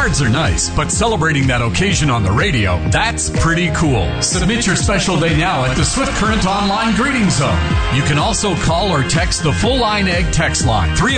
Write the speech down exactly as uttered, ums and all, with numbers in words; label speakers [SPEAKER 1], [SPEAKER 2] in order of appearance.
[SPEAKER 1] Cards are nice, but celebrating that occasion on the radio, that's pretty cool. Submit your special day now at the Swift Current Online Greeting Zone. You can also call or text the Full Line Egg text line, three